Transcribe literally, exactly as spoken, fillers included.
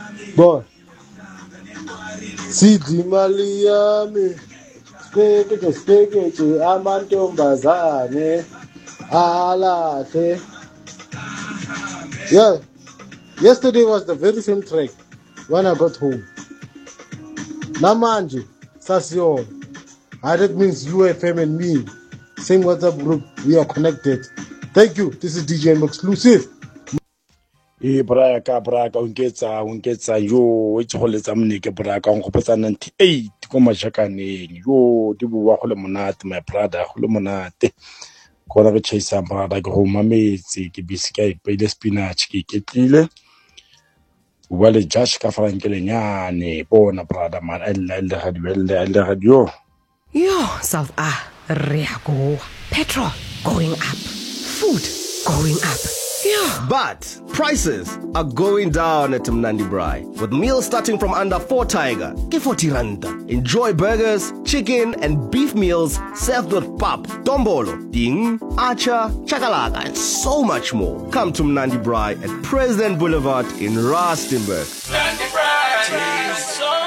Boy, Sidi Maliami, Speke, Speke, Amantombazane, Alate. Yeah, yesterday was the very same track when I got home. Namanje, Sasio. Ah, that means U F M and me, same WhatsApp group, we are connected. Thank you. This is D J M Exclusive. E braka braka unketsa unketsa yo e tsholetsa mneke braka on gopetsa ninety-eight ko mashakaneng yo di bua go le monate my brother go le monate go ra re chase brother ke go mametse ke bisika e pele spinach ke ketlile wa le Josh ka frankelenyane bona brother man ella ella radio ella ella radio Yo, South A, re a go. Petrol going up. Food going up. Yeah. But prices are going down at Mnandi Braai. With meals starting from under four tiger, ke forty rand. Enjoy burgers, chicken and beef meals served with pap, dombolo, ding, acha, chakalaka and so much more. Come to Mnandi Braai at President Boulevard in Rustenburg. Mnandi Braai.